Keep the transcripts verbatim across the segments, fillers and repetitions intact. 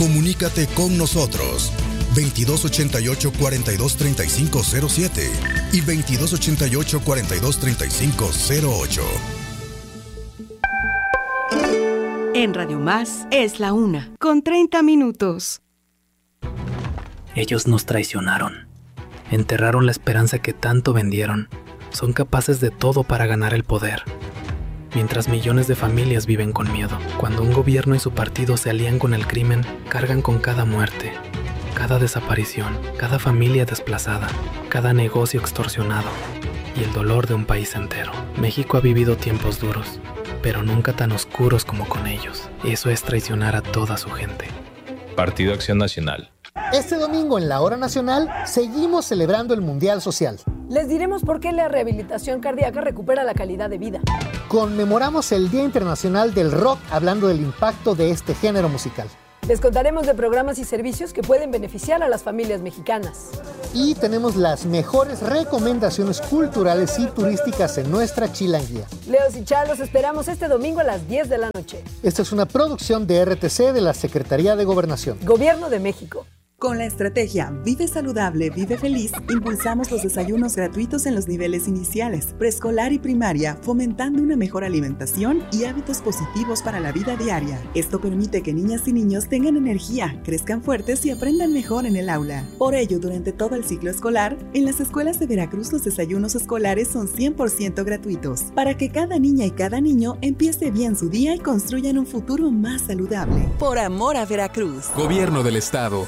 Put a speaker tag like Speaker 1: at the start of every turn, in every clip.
Speaker 1: Comunícate con nosotros. veintidós ochenta y ocho, cuarenta y dos, treinta y cinco cero siete y veintidós ochenta y ocho, cuarenta y dos, treinta y cinco cero ocho.
Speaker 2: En Radio Más es la una, con treinta minutos.
Speaker 3: Ellos nos traicionaron. Enterraron la esperanza que tanto vendieron. Son capaces de todo para ganar el poder. Mientras millones de familias viven con miedo. Cuando un gobierno y su partido se alían con el crimen, cargan con cada muerte, cada desaparición, cada familia desplazada, cada negocio extorsionado y el dolor de un país entero. México ha vivido tiempos duros, pero nunca tan oscuros como con ellos. Eso es traicionar a toda su gente.
Speaker 4: Partido Acción Nacional.
Speaker 5: Este domingo en la Hora Nacional seguimos celebrando el Mundial Social.
Speaker 6: Les diremos por qué la rehabilitación cardíaca recupera la calidad de vida.
Speaker 5: Conmemoramos el Día Internacional del Rock hablando del impacto de este género musical.
Speaker 6: Les contaremos de programas y servicios que pueden beneficiar a las familias mexicanas.
Speaker 5: Y tenemos las mejores recomendaciones culturales y turísticas en nuestra chilanguía.
Speaker 6: Leos y Charlos, esperamos este domingo a las diez de la noche.
Speaker 5: Esta es una producción de R T C de la Secretaría de Gobernación.
Speaker 6: Gobierno de México.
Speaker 7: Con la estrategia Vive Saludable, Vive Feliz, impulsamos los desayunos gratuitos en los niveles iniciales, preescolar y primaria, fomentando una mejor alimentación y hábitos positivos para la vida diaria. Esto permite que niñas y niños tengan energía, crezcan fuertes y aprendan mejor en el aula. Por ello, durante todo el ciclo escolar, en las escuelas de Veracruz los desayunos escolares son cien por ciento gratuitos, para que cada niña y cada niño empiece bien su día y construyan un futuro más saludable. Por amor a Veracruz.
Speaker 8: Gobierno del Estado.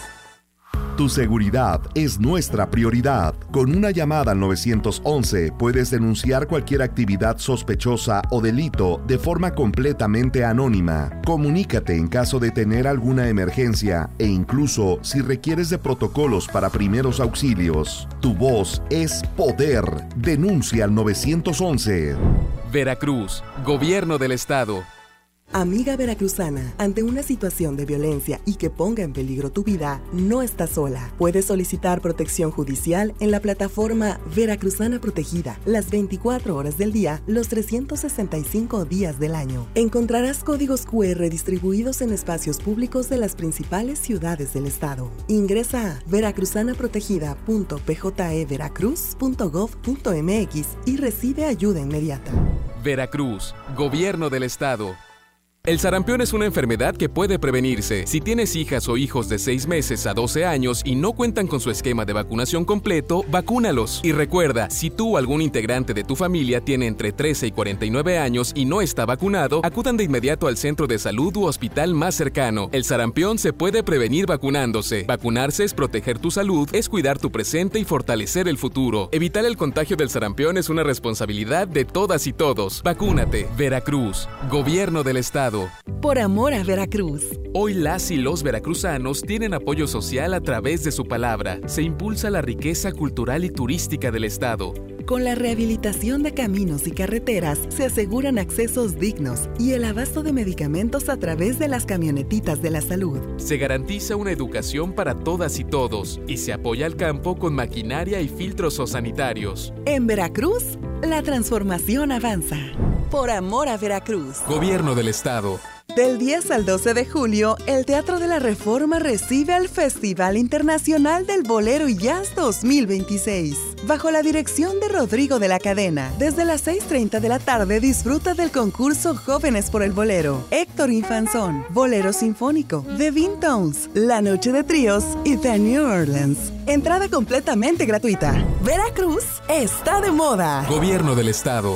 Speaker 9: Tu seguridad es nuestra prioridad. Con una llamada al nueve once puedes denunciar cualquier actividad sospechosa o delito de forma completamente anónima. Comunícate en caso de tener alguna emergencia e incluso si requieres de protocolos para primeros auxilios. Tu voz es poder. Denuncia al nueve once.
Speaker 8: Veracruz, Gobierno del Estado.
Speaker 7: Amiga veracruzana, ante una situación de violencia y que ponga en peligro tu vida, no estás sola. Puedes solicitar protección judicial en la plataforma Veracruzana Protegida, las veinticuatro horas del día, los trescientos sesenta y cinco días del año. Encontrarás códigos cu erre distribuidos en espacios públicos de las principales ciudades del estado. Ingresa a veracruzanaprotegida punto p j e veracruz punto gov punto m x y recibe ayuda inmediata.
Speaker 8: Veracruz, Gobierno del Estado. El sarampión es una enfermedad que puede prevenirse. Si tienes hijas o hijos de seis meses a doce años y no cuentan con su esquema de vacunación completo, vacúnalos. Y recuerda, si tú o algún integrante de tu familia tiene entre trece y cuarenta y nueve años y no está vacunado, acudan de inmediato al centro de salud u hospital más cercano. El sarampión se puede prevenir vacunándose. Vacunarse es proteger tu salud, es cuidar tu presente y fortalecer el futuro. Evitar el contagio del sarampión es una responsabilidad de todas y todos. Vacúnate. Veracruz, Gobierno del Estado.
Speaker 7: Por amor a Veracruz.
Speaker 8: Hoy las y los veracruzanos tienen apoyo social a través de su palabra. Se impulsa la riqueza cultural y turística del estado.
Speaker 7: Con la rehabilitación de caminos y carreteras se aseguran accesos dignos y el abasto de medicamentos a través de las camionetitas de la salud.
Speaker 8: Se garantiza una educación para todas y todos y se apoya al campo con maquinaria y filtros sanitarios.
Speaker 7: En Veracruz, la transformación avanza. Por amor a Veracruz.
Speaker 8: Gobierno del Estado.
Speaker 7: Del diez al doce de julio, el Teatro de la Reforma recibe al Festival Internacional del Bolero y Jazz dos mil veintiséis. Bajo la dirección de Rodrigo de la Cadena, desde las seis treinta de la tarde disfruta del concurso Jóvenes por el Bolero, Héctor Infanzón, Bolero Sinfónico, The Bean Tones, La Noche de Tríos y The New Orleans. Entrada completamente gratuita. Veracruz está de moda.
Speaker 8: Gobierno del Estado.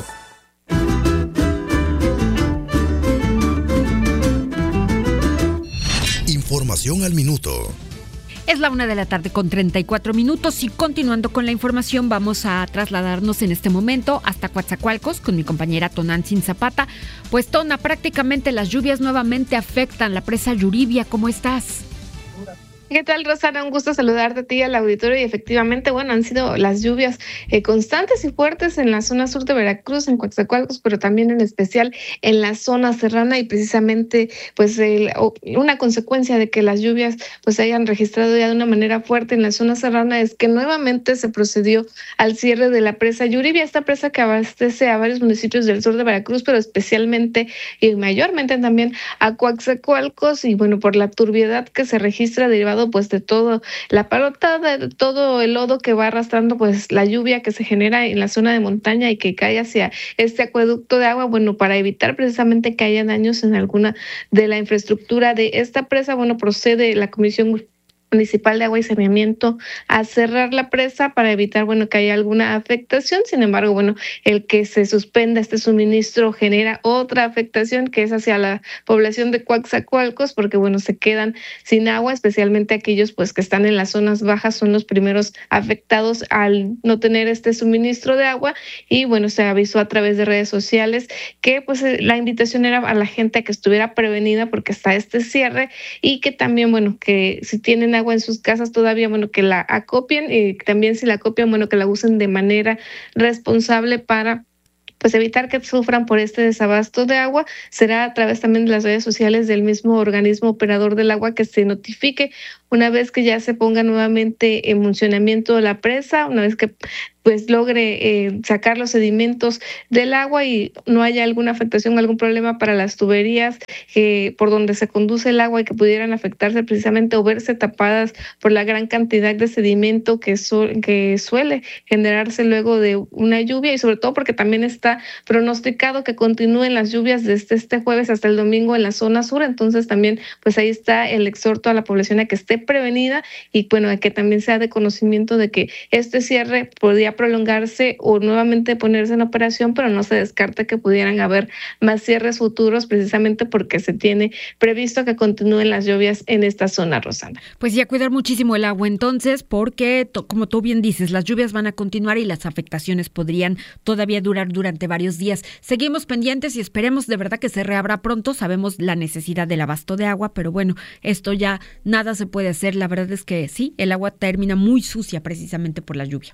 Speaker 1: Información al minuto.
Speaker 10: Es la una de la tarde con treinta y cuatro minutos y continuando con la información vamos a trasladarnos en este momento hasta Coatzacoalcos con mi compañera Tonantzin Zapata. Pues Tona, prácticamente las lluvias nuevamente afectan la presa Yuribia. ¿Cómo estás?
Speaker 11: ¿Qué tal, Rosana? Un gusto saludarte a ti y al auditorio. Y efectivamente, bueno, han sido las lluvias eh, constantes y fuertes en la zona sur de Veracruz, en Coatzacoalcos, pero también en especial en la zona serrana, y precisamente pues el, una consecuencia de que las lluvias pues se hayan registrado ya de una manera fuerte en la zona serrana es que nuevamente se procedió al cierre de la presa Yuribia, esta presa que abastece a varios municipios del sur de Veracruz, pero especialmente y mayormente también a Coatzacoalcos, y bueno, por la turbiedad que se registra derivada pues de todo la palotada, de todo el lodo que va arrastrando pues la lluvia que se genera en la zona de montaña y que cae hacia este acueducto de agua, bueno, para evitar precisamente que haya daños en alguna de la infraestructura de esta presa, bueno, procede la Comisión Municipal de Agua y Saneamiento a cerrar la presa para evitar, bueno, que haya alguna afectación. Sin embargo, bueno, el que se suspenda este suministro genera otra afectación, que es hacia la población de Coatzacoalcos, porque bueno, se quedan sin agua, especialmente aquellos pues que están en las zonas bajas, son los primeros afectados al no tener este suministro de agua. Y bueno, se avisó a través de redes sociales que pues la invitación era a la gente a que estuviera prevenida porque está este cierre, y que también, bueno, que si tienen agua en sus casas todavía, bueno, que la acopien, y también si la acopian, bueno, que la usen de manera responsable para pues evitar que sufran por este desabasto de agua. Será a través también de las redes sociales del mismo organismo operador del agua que se notifique una vez que ya se ponga nuevamente en funcionamiento la presa, una vez que pues logre eh, sacar los sedimentos del agua y no haya alguna afectación o algún problema para las tuberías eh, por donde se conduce el agua, y que pudieran afectarse precisamente o verse tapadas por la gran cantidad de sedimento que, su, que suele generarse luego de una lluvia, y sobre todo porque también está pronosticado que continúen las lluvias desde este jueves hasta el domingo en la zona sur. Entonces también pues ahí está el exhorto a la población a que esté prevenida, y bueno, a que también sea de conocimiento de que este cierre podría prolongarse o nuevamente ponerse en operación, pero no se descarta que pudieran haber más cierres futuros, precisamente porque se tiene previsto que continúen las lluvias en esta zona, Rosana.
Speaker 10: Pues ya cuidar muchísimo el agua entonces, porque como tú bien dices, las lluvias van a continuar y las afectaciones podrían todavía durar durante varios días. Seguimos pendientes y esperemos de verdad que se reabra pronto. Sabemos la necesidad del abasto de agua, pero bueno, esto ya nada se puede hacer. La verdad es que sí, el agua termina muy sucia precisamente por la lluvia.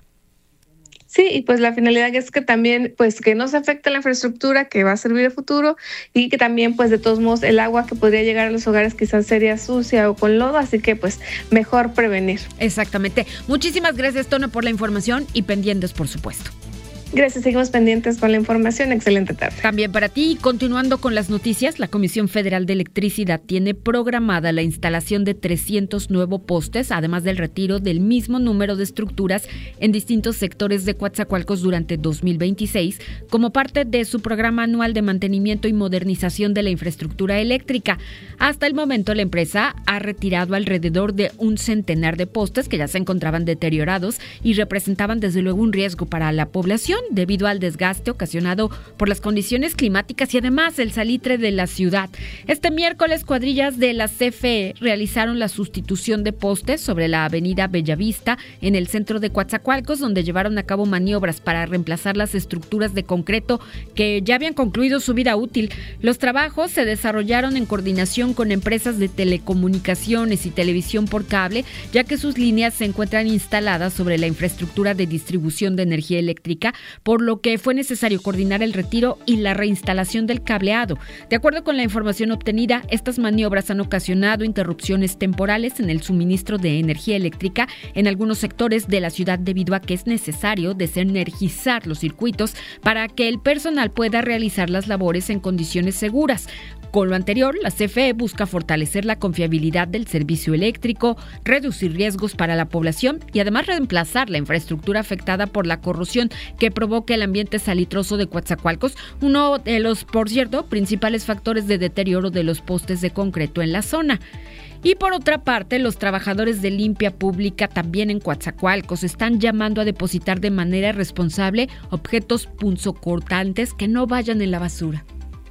Speaker 11: Sí, y pues la finalidad es que también, pues que no se afecte la infraestructura que va a servir de futuro, y que también, pues de todos modos, el agua que podría llegar a los hogares quizás sería sucia o con lodo, así que pues mejor prevenir.
Speaker 10: Exactamente. Muchísimas gracias, Tono, por la información, y pendientes, por supuesto.
Speaker 11: Gracias, seguimos pendientes con la información. Excelente tarde.
Speaker 10: También para ti. Continuando con las noticias, la Comisión Federal de Electricidad tiene programada la instalación de trescientos nuevos postes, además del retiro del mismo número de estructuras en distintos sectores de Coatzacoalcos durante dos mil veintiséis, como parte de su programa anual de mantenimiento y modernización de la infraestructura eléctrica. Hasta el momento, la empresa ha retirado alrededor de un centenar de postes que ya se encontraban deteriorados y representaban desde luego un riesgo para la población debido al desgaste ocasionado por las condiciones climáticas y además el salitre de la ciudad. Este miércoles, cuadrillas de la C F E realizaron la sustitución de postes sobre la avenida Bellavista en el centro de Coatzacoalcos, donde llevaron a cabo maniobras para reemplazar las estructuras de concreto que ya habían concluido su vida útil. Los trabajos se desarrollaron en coordinación con empresas de telecomunicaciones y televisión por cable, ya que sus líneas se encuentran instaladas sobre la infraestructura de distribución de energía eléctrica, por lo que fue necesario coordinar el retiro y la reinstalación del cableado. De acuerdo con la información obtenida, estas maniobras han ocasionado interrupciones temporales en el suministro de energía eléctrica en algunos sectores de la ciudad, debido a que es necesario desenergizar los circuitos para que el personal pueda realizar las labores en condiciones seguras. Con lo anterior, la C F E busca fortalecer la confiabilidad del servicio eléctrico, reducir riesgos para la población y además reemplazar la infraestructura afectada por la corrosión que provoca el ambiente salitroso de Coatzacoalcos, uno de los, por cierto, principales factores de deterioro de los postes de concreto en la zona. Y por otra parte, los trabajadores de limpia pública también en Coatzacoalcos están llamando a depositar de manera responsable objetos punzocortantes que no vayan en la basura.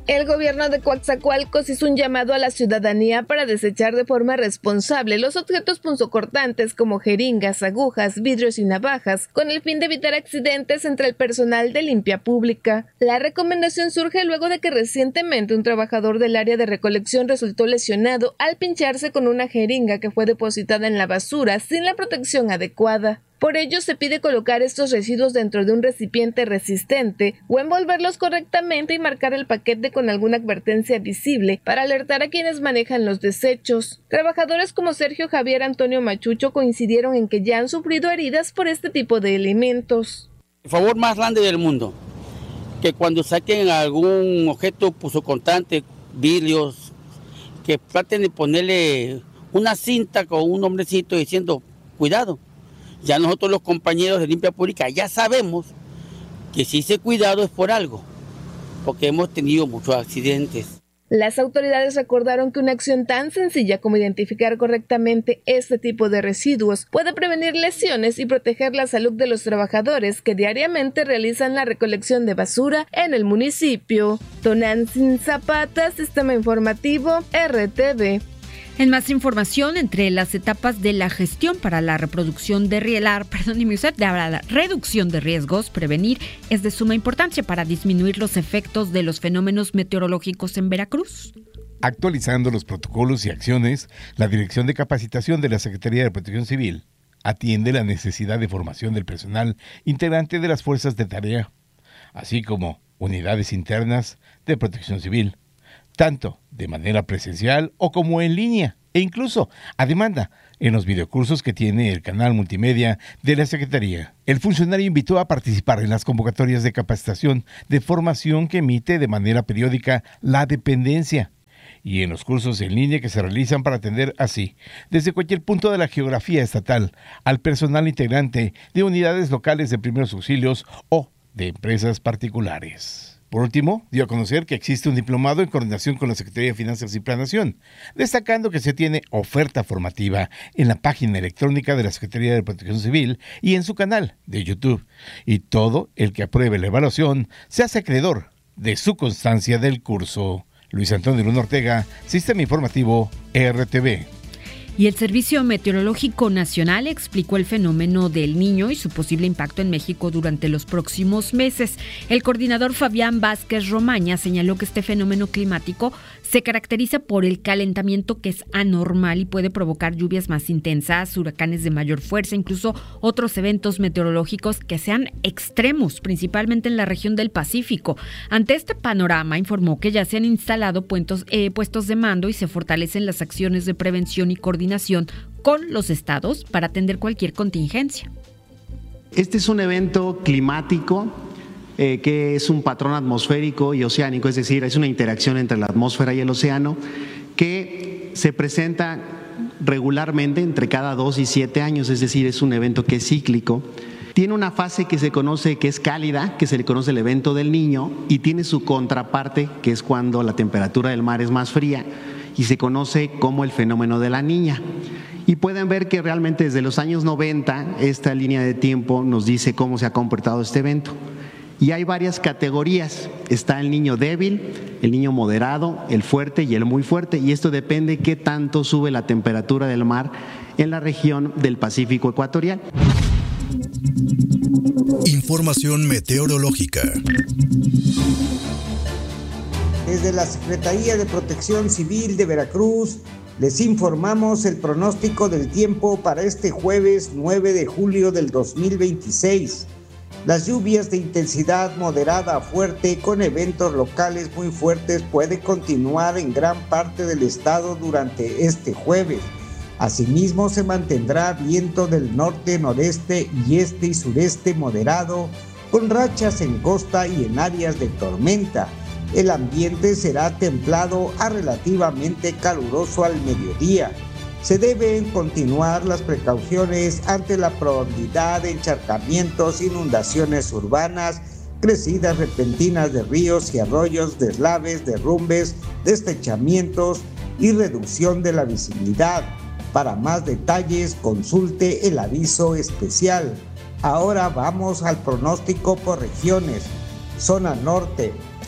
Speaker 11: El gobierno de Coatzacoalcos hizo un llamado a la ciudadanía para desechar de forma responsable los objetos punzocortantes como jeringas, agujas, vidrios y navajas, con el fin de evitar accidentes entre el personal de limpia pública. La recomendación surge luego de que recientemente un trabajador del área de recolección resultó lesionado al pincharse con una jeringa que fue depositada en la basura sin la protección adecuada. Por ello, se pide colocar estos residuos dentro de un recipiente resistente o envolverlos correctamente y marcar el paquete con alguna advertencia visible para alertar a quienes manejan los desechos. Trabajadores como Sergio Javier Antonio Machucho coincidieron en que ya han sufrido heridas por este tipo de elementos.
Speaker 12: El favor más grande del mundo, que cuando saquen algún objeto punzocortante, vidrios, que traten de ponerle una cinta con un nombrecito diciendo cuidado. Ya nosotros los compañeros de limpia pública ya sabemos que si ese cuidado es por algo, porque hemos tenido muchos accidentes.
Speaker 11: Las autoridades recordaron que una acción tan sencilla como identificar correctamente este tipo de residuos puede prevenir lesiones y proteger la salud de los trabajadores que diariamente realizan la recolección de basura en el municipio. Tonantzin Zapata, Sistema Informativo, R T V.
Speaker 10: En más información, entre las etapas de la gestión para la reproducción de rielar, perdóneme usted, de la reducción de riesgos, prevenir es de suma importancia para disminuir los efectos de los fenómenos meteorológicos en Veracruz.
Speaker 13: Actualizando los protocolos y acciones, la Dirección de Capacitación de la Secretaría de Protección Civil atiende la necesidad de formación del personal integrante de las fuerzas de tarea, así como unidades internas de protección civil, tanto de manera presencial o como en línea, e incluso a demanda en los videocursos que tiene el canal multimedia de la Secretaría. El funcionario invitó a participar en las convocatorias de capacitación de formación que emite de manera periódica la dependencia y en los cursos en línea que se realizan para atender así, desde cualquier punto de la geografía estatal, al personal integrante de unidades locales de primeros auxilios o de empresas particulares. Por último, dio a conocer que existe un diplomado en coordinación con la Secretaría de Finanzas y Planeación, destacando que se tiene oferta formativa en la página electrónica de la Secretaría de Protección Civil y en su canal de YouTube. Y todo el que apruebe la evaluación se hace acreedor de su constancia del curso. Luis Antonio Luna Ortega, Sistema Informativo R T V.
Speaker 10: Y el Servicio Meteorológico Nacional explicó el fenómeno del Niño y su posible impacto en México durante los próximos meses. El coordinador Fabián Vázquez Romaña señaló que este fenómeno climático se caracteriza por el calentamiento que es anormal y puede provocar lluvias más intensas, huracanes de mayor fuerza, incluso otros eventos meteorológicos que sean extremos, principalmente en la región del Pacífico. Ante este panorama, informó que ya se han instalado puestos, eh, puestos de mando y se fortalecen las acciones de prevención y coordinación con los estados para atender cualquier contingencia.
Speaker 14: Este es un evento climático eh, que es un patrón atmosférico y oceánico, es decir, es una interacción entre la atmósfera y el océano que se presenta regularmente entre cada dos y siete años, es decir, es un evento que es cíclico. Tiene una fase que se conoce que es cálida, que se le conoce el evento del Niño, y tiene su contraparte, que es cuando la temperatura del mar es más fría, y se conoce como el fenómeno de la Niña. Y pueden ver que realmente desde los años noventa esta línea de tiempo nos dice cómo se ha comportado este evento. Y hay varias categorías. Está el niño débil, el niño moderado, el fuerte y el muy fuerte. Y esto depende qué tanto sube la temperatura del mar en la región del Pacífico ecuatorial.
Speaker 1: Información meteorológica.
Speaker 15: Desde la Secretaría de Protección Civil de Veracruz, les informamos el pronóstico del tiempo para este jueves nueve de julio del dos mil veintiséis. Las lluvias de intensidad moderada a fuerte con eventos locales muy fuertes pueden continuar en gran parte del estado durante este jueves. Asimismo, se mantendrá viento del norte, noreste y este y sureste moderado, con rachas en costa y en áreas de tormenta. El ambiente será templado a relativamente caluroso al mediodía. Se deben continuar las precauciones ante la probabilidad de encharcamientos, inundaciones urbanas, crecidas repentinas de ríos y arroyos, deslaves, derrumbes, deslizamientos y reducción de la visibilidad. Para más detalles, consulte el aviso especial. Ahora vamos al pronóstico por regiones. Zona norte.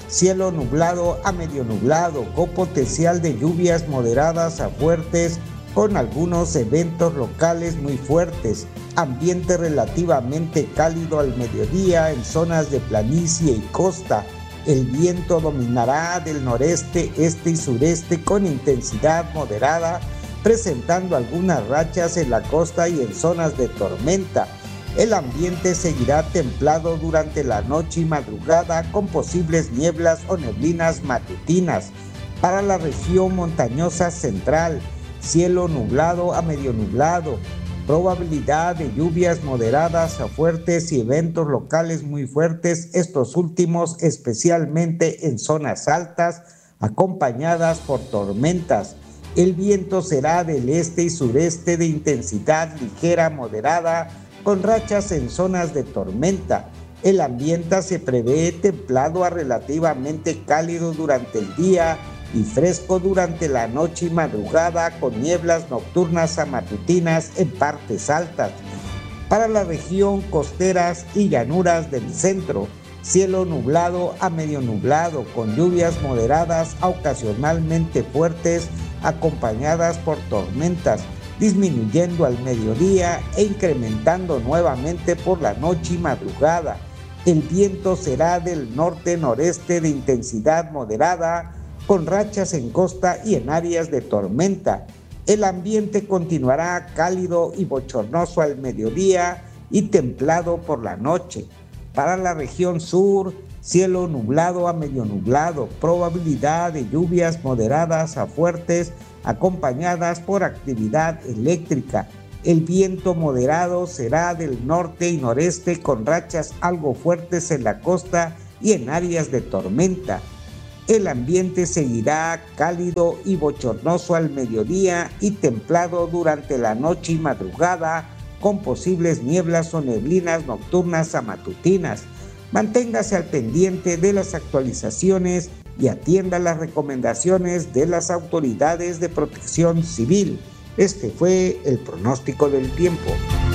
Speaker 15: cielo nublado a medio nublado, con potencial de lluvias moderadas a fuertes, con algunos eventos locales muy fuertes. Ambiente relativamente cálido al mediodía en zonas de planicie y costa. El viento dominará del noreste, este y sureste con intensidad moderada, presentando algunas rachas en la costa y en zonas de tormenta. El ambiente seguirá templado durante la noche y madrugada con posibles nieblas o neblinas matutinas. Para la región montañosa central, cielo nublado a medio nublado, probabilidad de lluvias moderadas a fuertes y eventos locales muy fuertes, estos últimos especialmente en zonas altas, acompañadas por tormentas. El viento será del este y sureste de intensidad ligera moderada, con rachas en zonas de tormenta. El ambiente se prevé templado a relativamente cálido durante el día y fresco durante la noche y madrugada, con nieblas nocturnas a matutinas en partes altas. Para la región costeras y llanuras del centro, cielo nublado a medio nublado, con lluvias moderadas a ocasionalmente fuertes, acompañadas por tormentas, disminuyendo al mediodía e incrementando nuevamente por la noche y madrugada. El viento será del norte-noreste de intensidad moderada, con rachas en costa y en áreas de tormenta. El ambiente continuará cálido y bochornoso al mediodía y templado por la noche. Para la región sur, cielo nublado a medio nublado, probabilidad de lluvias moderadas a fuertes, acompañadas por actividad eléctrica. El viento moderado será del norte y noreste, con rachas algo fuertes en la costa y en áreas de tormenta. El ambiente seguirá cálido y bochornoso al mediodía y templado durante la noche y madrugada, con posibles nieblas o neblinas nocturnas a matutinas. Manténgase al pendiente de las actualizaciones y atienda las recomendaciones de las autoridades de protección civil. Este fue el pronóstico del tiempo.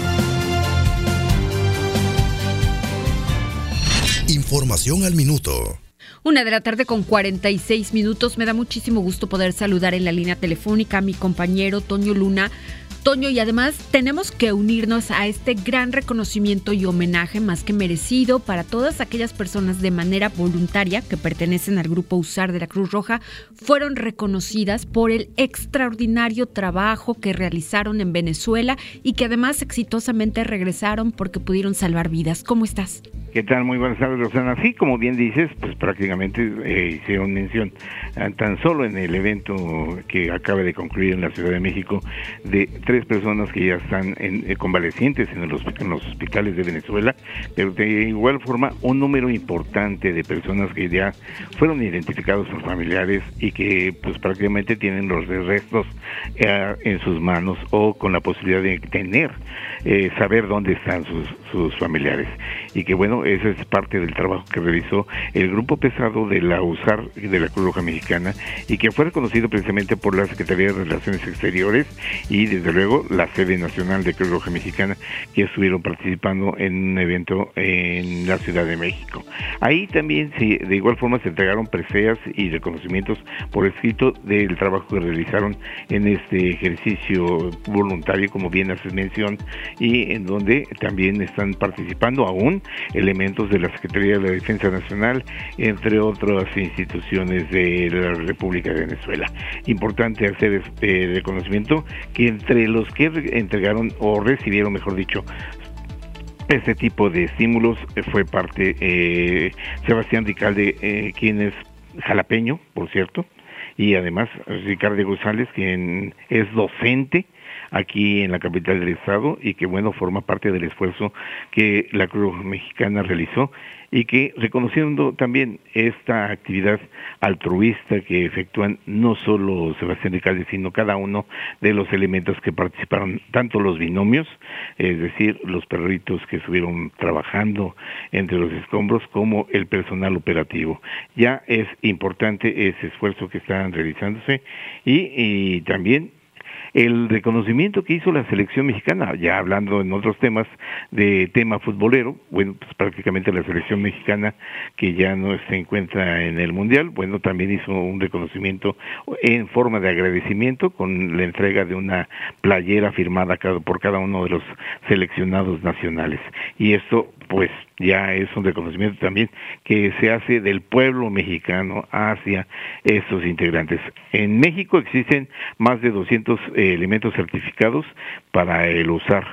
Speaker 1: Información al minuto.
Speaker 10: Una de la tarde con cuarenta y seis minutos. Me da muchísimo gusto poder saludar en la línea telefónica a mi compañero Toño Luna. Toño, y además tenemos que unirnos a este gran reconocimiento y homenaje más que merecido para todas aquellas personas de manera voluntaria que pertenecen al Grupo USAR de la Cruz Roja, fueron reconocidas por el extraordinario trabajo que realizaron en Venezuela y que además exitosamente regresaron porque pudieron salvar vidas. ¿Cómo estás?
Speaker 16: ¿Qué tal? Muy buenas tardes, Rosana. Sí, como bien dices, pues prácticamente eh, hicieron mención eh, tan solo en el evento que acaba de concluir en la Ciudad de México de tres personas que ya están en, eh, convalecientes en los, en los hospitales de Venezuela, pero de igual forma un número importante de personas que ya fueron identificados por familiares y que pues prácticamente tienen los restos eh, en sus manos o con la posibilidad de tener, eh, saber dónde están sus, sus familiares. Y que bueno, esa es parte del trabajo que realizó el Grupo Pesado de la USAR de la Cruz Roja Mexicana y que fue reconocido precisamente por la Secretaría de Relaciones Exteriores y desde luego la sede nacional de Cruz Roja Mexicana, que estuvieron participando en un evento en la Ciudad de México. Ahí también sí, de igual forma se entregaron preseas y reconocimientos por escrito del trabajo que realizaron en este ejercicio voluntario, como bien haces mención, y en donde también están participando aún elementos de la Secretaría de la Defensa Nacional, entre otras instituciones de la República de Venezuela. Importante hacer este reconocimiento que entre los que entregaron o recibieron, mejor dicho, este tipo de estímulos fue parte eh, Sebastián Ricalde, eh, quien es jalapeño, por cierto, y además Ricardo González, quien es docente aquí en la capital del estado y que bueno forma parte del esfuerzo que la Cruz Mexicana realizó y que reconociendo también esta actividad altruista que efectúan no solo Sebastián Ricalde, sino cada uno de los elementos que participaron, tanto los binomios, es decir, los perritos que estuvieron trabajando entre los escombros, como el personal operativo. Ya es importante ese esfuerzo que están realizándose y, y también el reconocimiento que hizo la selección mexicana, ya hablando en otros temas de tema futbolero, bueno, pues prácticamente la selección mexicana que ya no se encuentra en el Mundial, bueno, también hizo un reconocimiento en forma de agradecimiento con la entrega de una playera firmada por cada uno de los seleccionados nacionales. Y esto, pues, ya es un reconocimiento también que se hace del pueblo mexicano hacia estos integrantes. En México existen más de doscientos eh, elementos certificados para el usar,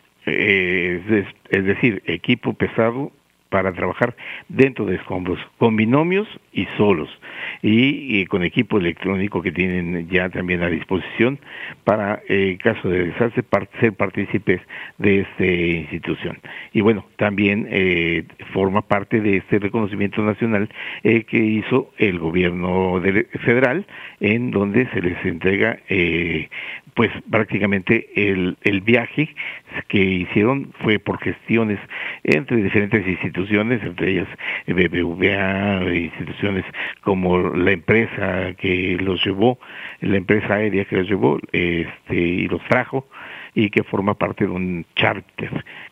Speaker 16: eh, es, es decir, equipo pesado para trabajar dentro de escombros, con binomios y solos, y, y con equipo electrónico que tienen ya también a disposición para, en eh, caso de desastre, part, ser partícipes de esta institución. Y bueno, también eh, forma parte de este reconocimiento nacional eh, que hizo el gobierno de, federal, en donde se les entrega eh, pues prácticamente el, el viaje que hicieron fue por gestiones entre diferentes instituciones, entre ellas B B V A, instituciones como la empresa que los llevó, la empresa aérea que los llevó este, y los trajo, y que forma parte de un charter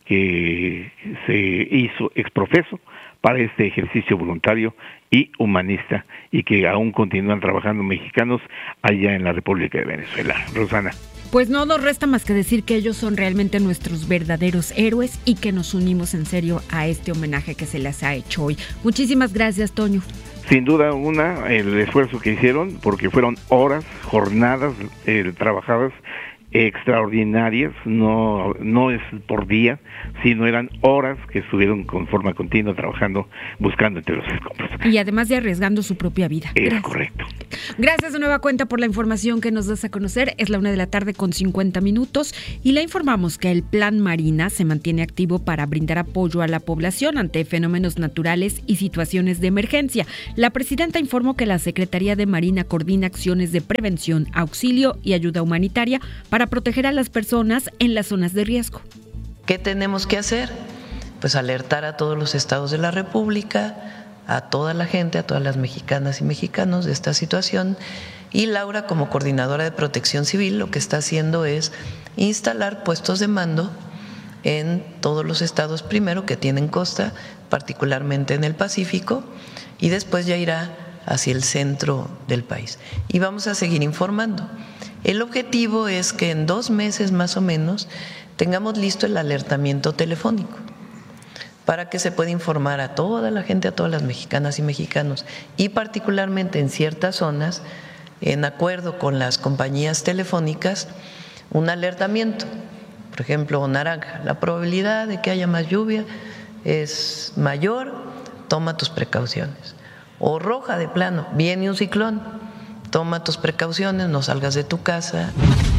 Speaker 16: que se hizo exprofeso para este ejercicio voluntario y humanista, y que aún continúan trabajando mexicanos allá en la República de Venezuela. Rosana.
Speaker 10: Pues no nos resta más que decir que ellos son realmente nuestros verdaderos héroes y que nos unimos en serio a este homenaje que se les ha hecho hoy. Muchísimas gracias, Toño.
Speaker 16: Sin duda una, el esfuerzo que hicieron, porque fueron horas, jornadas eh, trabajadas extraordinarias, no no es por día, sino eran horas que estuvieron con forma continua trabajando, buscando entre los escombros.
Speaker 10: Y además de arriesgando su propia vida.
Speaker 16: Es
Speaker 10: Gracias.
Speaker 16: Correcto.
Speaker 10: Gracias de nueva cuenta por la información que nos das a conocer. Es la una de la tarde con cincuenta minutos y le informamos que el Plan Marina se mantiene activo para brindar apoyo a la población ante fenómenos naturales y situaciones de emergencia. La presidenta informó que la Secretaría de Marina coordina acciones de prevención, auxilio y ayuda humanitaria para proteger a las personas en las zonas de riesgo.
Speaker 17: ¿Qué tenemos que hacer? Pues alertar a todos los estados de la República, a toda la gente, a todas las mexicanas y mexicanos de esta situación. Y Laura, como coordinadora de Protección Civil, lo que está haciendo es instalar puestos de mando en todos los estados primero que tienen costa, particularmente en el Pacífico, y después ya irá hacia el centro del país. Y vamos a seguir informando. El objetivo es que en dos meses más o menos tengamos listo el alertamiento telefónico para que se pueda informar a toda la gente, a todas las mexicanas y mexicanos, y particularmente en ciertas zonas, en acuerdo con las compañías telefónicas, un alertamiento. Por ejemplo, naranja, la probabilidad de que haya más lluvia es mayor, toma tus precauciones. O roja, de plano, viene un ciclón, toma tus precauciones, no salgas de tu casa.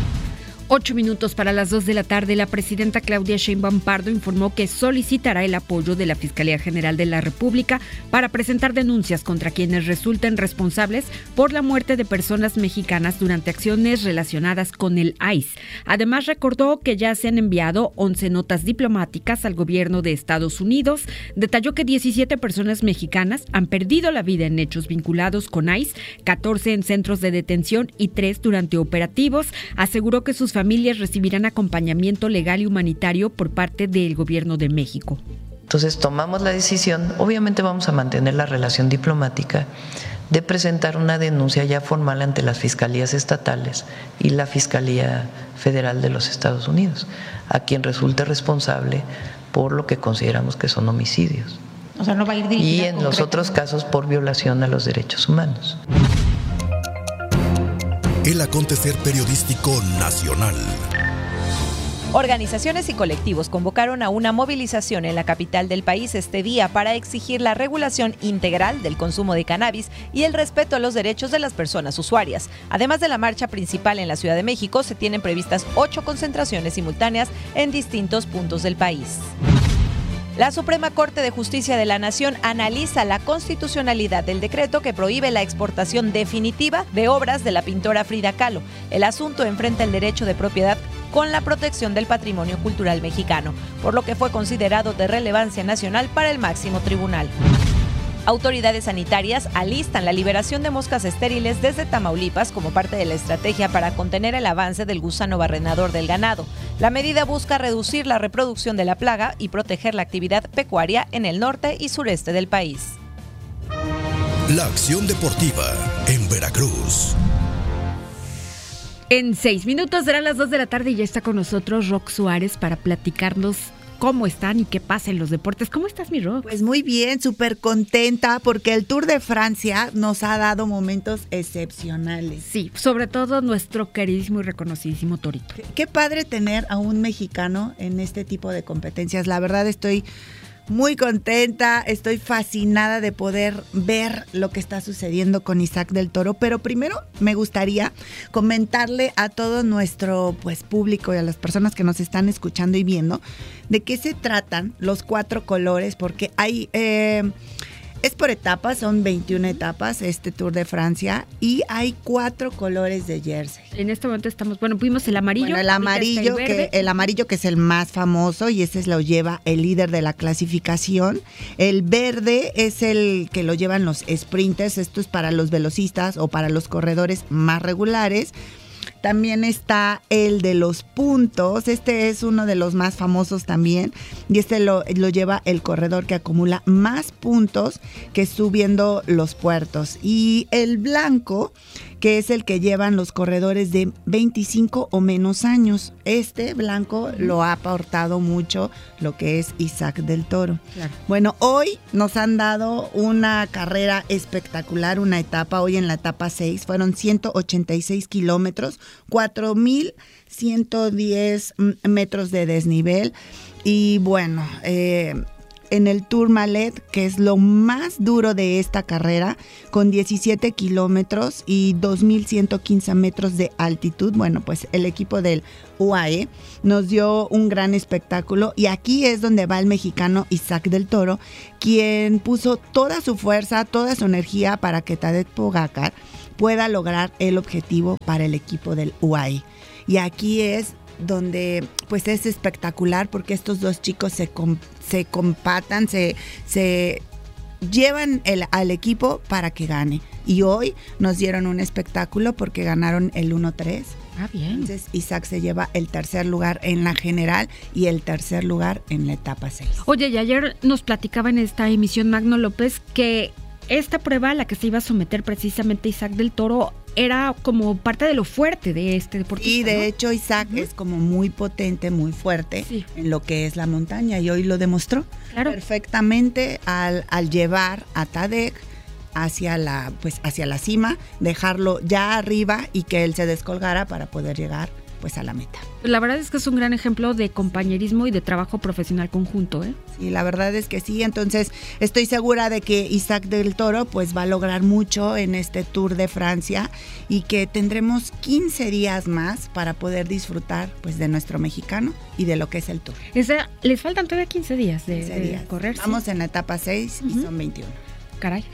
Speaker 10: Ocho minutos para las dos de la tarde, la presidenta Claudia Sheinbaum Pardo informó que solicitará el apoyo de la Fiscalía General de la República para presentar denuncias contra quienes resulten responsables por la muerte de personas mexicanas durante acciones relacionadas con el I C E. Además, recordó que ya se han enviado once notas diplomáticas al gobierno de Estados Unidos. Detalló que diecisiete personas mexicanas han perdido la vida en hechos vinculados con I C E, catorce en centros de detención y tres durante operativos. Aseguró que sus familias recibirán acompañamiento legal y humanitario por parte del gobierno de México.
Speaker 17: Entonces tomamos la decisión, obviamente vamos a mantener la relación diplomática, de presentar una denuncia ya formal ante las fiscalías estatales y la Fiscalía Federal de los Estados Unidos, a quien resulte responsable por lo que consideramos que son homicidios.
Speaker 18: O sea, no va a ir dirigida.
Speaker 17: Y en los otros casos por violación a los derechos humanos.
Speaker 1: El acontecer periodístico nacional.
Speaker 19: Organizaciones y colectivos convocaron a una movilización en la capital del país este día para exigir la regulación integral del consumo de cannabis y el respeto a los derechos de las personas usuarias. Además de la marcha principal en la Ciudad de México, se tienen previstas ocho concentraciones simultáneas en distintos puntos del país. La Suprema Corte de Justicia de la Nación analiza la constitucionalidad del decreto que prohíbe la exportación definitiva de obras de la pintora Frida Kahlo. El asunto enfrenta el derecho de propiedad con la protección del patrimonio cultural mexicano, por lo que fue considerado de relevancia nacional para el máximo tribunal. Autoridades sanitarias alistan la liberación de moscas estériles desde Tamaulipas como parte de la estrategia para contener el avance del gusano barrenador del ganado. La medida busca reducir la reproducción de la plaga y proteger la actividad pecuaria en el norte y sureste del país.
Speaker 1: La acción deportiva en Veracruz.
Speaker 10: En seis minutos serán las dos de la tarde y ya está con nosotros Rox Suárez para platicarnos cómo están y qué pasa en los deportes. ¿Cómo estás, mi Rox?
Speaker 18: Pues muy bien, súper contenta porque el Tour de Francia nos ha dado momentos excepcionales.
Speaker 10: Sí, sobre todo nuestro queridísimo y reconocidísimo Torito.
Speaker 18: Qué, qué padre tener a un mexicano en este tipo de competencias. La verdad estoy muy contenta, estoy fascinada de poder ver lo que está sucediendo con Isaac del Toro, pero primero me gustaría comentarle a todo nuestro pues público y a las personas que nos están escuchando y viendo de qué se tratan los cuatro colores, porque hay... Eh, Es por etapas, son veintiuna etapas este Tour de Francia y hay cuatro colores de jersey.
Speaker 10: En este momento estamos, bueno, vimos el amarillo.
Speaker 18: Bueno, el amarillo, el que, el amarillo que es el más famoso y ese lo lleva el líder de la clasificación. El verde es el que lo llevan los sprinters, esto es para los velocistas o para los corredores más regulares. También está el de los puntos, este es uno de los más famosos también, y este lo, lo lleva el corredor que acumula más puntos que subiendo los puertos. Y el blanco, que es el que llevan los corredores de veinticinco o menos años. Este blanco lo ha aportado mucho lo que es Isaac del Toro. Claro. Bueno, hoy nos han dado una carrera espectacular, una etapa, hoy en la etapa seis, fueron ciento ochenta y seis kilómetros, cuatro mil ciento diez metros de desnivel y bueno, eh, en el Tourmalet, que es lo más duro de esta carrera, con diecisiete kilómetros y dos mil ciento quince metros de altitud. Bueno, pues el equipo del U A E nos dio un gran espectáculo y aquí es donde va el mexicano Isaac del Toro, quien puso toda su fuerza, toda su energía para que Tadej Pogačar pueda lograr el objetivo para el equipo del U A E. Y aquí es donde pues es espectacular porque estos dos chicos se, com, se compatan, se, se llevan el, al equipo para que gane. Y hoy nos dieron un espectáculo porque ganaron el uno tres.
Speaker 10: Ah, bien.
Speaker 18: Entonces Isaac se lleva el tercer lugar en la general y el tercer lugar en la etapa seis.
Speaker 10: Oye, y ayer nos platicaba en esta emisión Magno López que esta prueba a la que se iba a someter precisamente Isaac del Toro era como parte de lo fuerte de este deportista.
Speaker 18: Y de
Speaker 10: ¿no?
Speaker 18: hecho Isaac uh-huh. es como muy potente, muy fuerte sí. en lo que es la montaña y hoy lo demostró claro. perfectamente al, al llevar a Tadej hacia la, pues, hacia la cima, dejarlo ya arriba y que él se descolgara para poder llegar pues a la meta.
Speaker 10: La verdad es que es un gran ejemplo de compañerismo y de trabajo profesional conjunto, ¿eh?
Speaker 18: Sí, la verdad es que sí, entonces estoy segura de que Isaac del Toro pues va a lograr mucho en este Tour de Francia y que tendremos quince días más para poder disfrutar pues de nuestro mexicano y de lo que es el Tour.
Speaker 10: Esa, les faltan todavía quince días de,
Speaker 18: quince días.
Speaker 10: de correr.
Speaker 18: Estamos
Speaker 10: ¿sí?
Speaker 18: en la etapa seis uh-huh. y son veintiuno.
Speaker 10: Caray.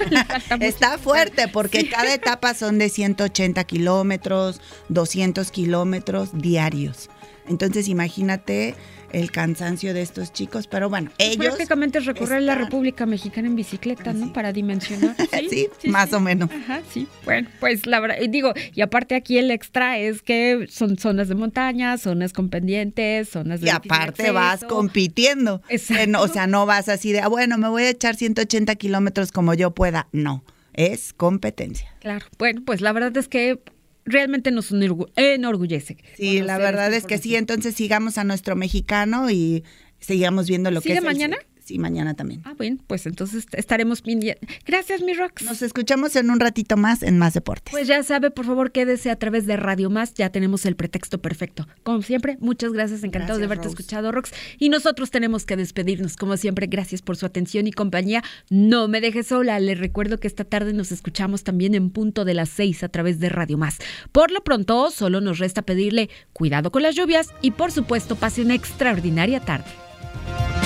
Speaker 18: Está fuerte porque cada etapa son de ciento ochenta kilómetros, doscientos kilómetros diarios. Entonces imagínate el cansancio de estos chicos, pero bueno, ellos...
Speaker 10: Prácticamente recorrer están... la República Mexicana en bicicleta, ¿no? Sí. Para dimensionar.
Speaker 18: Sí, sí, sí más sí. o menos.
Speaker 10: Ajá, sí. Bueno, pues la verdad, digo, y aparte aquí el extra es que son zonas de montaña, zonas con pendientes, zonas de...
Speaker 18: Y aparte vas compitiendo. Exacto. O sea, no vas así de, ah, bueno, me voy a echar ciento ochenta kilómetros como yo pueda. No, es competencia.
Speaker 10: Claro, bueno, pues la verdad es que realmente nos enorgullece.
Speaker 18: Sí, la verdad es que sí, entonces sigamos a nuestro mexicano y sigamos viendo lo que es.
Speaker 10: ¿Sigue mañana?
Speaker 18: El... Sí, mañana también.
Speaker 10: Ah, bueno, pues entonces estaremos bien. Gracias, mi Rox.
Speaker 18: Nos escuchamos en un ratito más en Más Deportes.
Speaker 10: Pues ya sabe, por favor, quédese a través de Radio Más, ya tenemos el pretexto perfecto. Como siempre, muchas gracias, encantado gracias, de haberte Rose. escuchado, Rox. Y nosotros tenemos que despedirnos, como siempre, gracias por su atención y compañía. No me deje sola, les recuerdo que esta tarde nos escuchamos también en punto de las seis a través de Radio Más. Por lo pronto, solo nos resta pedirle cuidado con las lluvias y, por supuesto, pase una extraordinaria tarde.